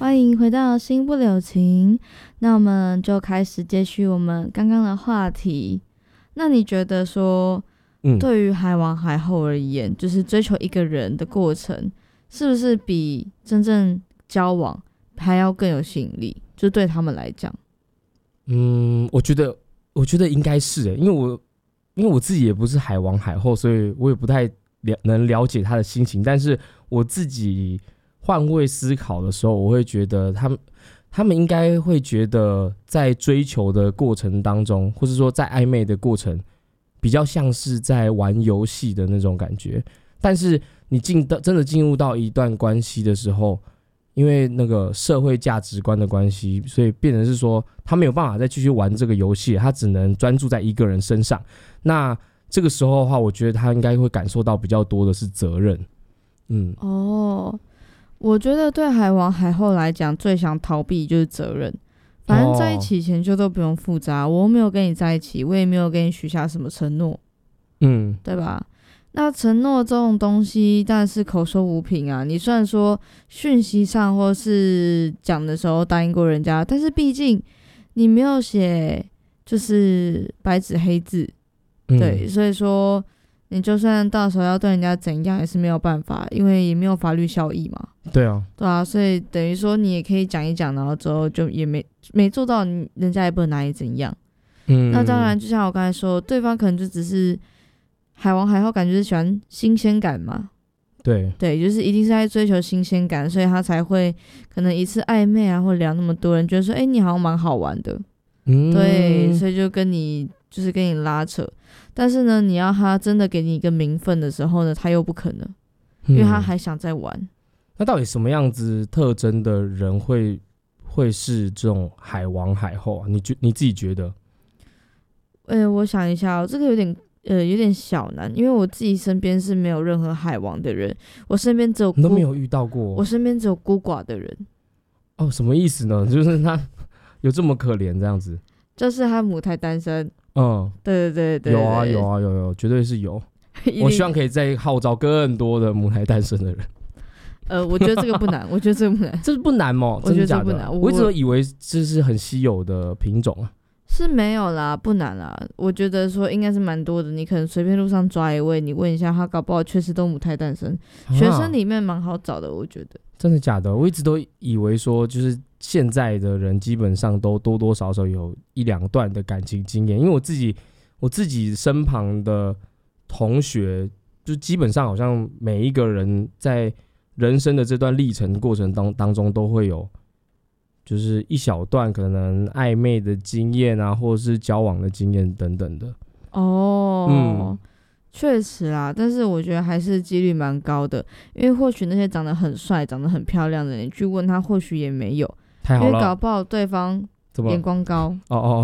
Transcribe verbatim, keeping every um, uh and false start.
欢迎回到心不留情，那我们就开始接续我们刚刚的话题。那你觉得说，嗯、对于海王海后而言，就是追求一个人的过程，是不是比真正交往还要更有吸引力？就对他们来讲， 嗯，我觉得，我觉得应该是诶，因为我因为我自己也不是海王海后，所以我也不太了能了解他的心情，但是我自己换位思考的时候，我会觉得他们他们应该会觉得在追求的过程当中，或是说在暧昧的过程，比较像是在玩游戏的那种感觉。但是你进到真的进入到一段关系的时候，因为那个社会价值观的关系，所以变成是说他没有办法再继续玩这个游戏，他只能专注在一个人身上。那这个时候的话，我觉得他应该会感受到比较多的是责任。嗯， 哦。我觉得对海王海后来讲，最想逃避就是责任。反正在一起前就都不用负责、哦、我没有跟你在一起，我也没有跟你许下什么承诺，嗯，对吧？那承诺这种东西当然是口说无凭啊。你虽然说讯息上或是讲的时候答应过人家，但是毕竟你没有写就是白纸黑字，嗯、对，所以说你就算到时候要对人家怎样也是没有办法，因为也没有法律效益嘛。 对啊， 对啊，所以等于说你也可以讲一讲，然后之后就也没没做到，人家也不能拿你怎样。嗯，那当然就像我刚才说，对方可能就只是海王海后，感觉是喜欢新鲜感嘛。 对对，就是一定是在追求新鲜感，所以他才会可能一次暧昧啊，或聊那么多人，觉得说，哎、欸，你好像蛮好玩的。嗯，对，所以就跟你就是跟你拉扯。但是呢，你要他真的给你一个名分的时候呢，他又不可能，因为他还想再玩。嗯， 那到底什么样子特征的人会会是这种海王海后啊？你觉你自己觉得？ 呃，我想一下、哦，这个有点呃有点小难，因为我自己身边是没有任何海王的人，我身边只有孤你都没有遇到过， 我身边只有孤寡的人。 哦，什么意思呢？就是他有这么可怜这样子？ 就是他母胎单身。 嗯， 对对对 对, 对， 有啊有啊有有，绝对是有。我希望可以再号召更多的母胎单身的人。 呃，我觉得这个不难，我觉得这个不难， 这不难吗？ 我觉得这不难。 我, 我一直都以为这是很稀有的品种啊。 是没有啦，不难啦。我觉得说应该是蛮多的，你可能随便路上抓一位，你问一下他，搞不好确实都母胎单身。啊、学生里面蛮好找的，我觉得。 真的假的？我一直都以为说，就是现在的人基本上都多多少少有一两段的感情经验，因为我自己我自己身旁的同学，就基本上好像每一个人在人生的这段历程过程当当中都会有，就是一小段可能暧昧的经验啊，或者是交往的经验等等的。 哦，嗯，确实啦，但是我觉得还是几率蛮高的，因为或许那些长得很帅、长得很漂亮的人，你去问他，或许也没有， 太好了， 因为搞不好对方眼光高。 哦哦。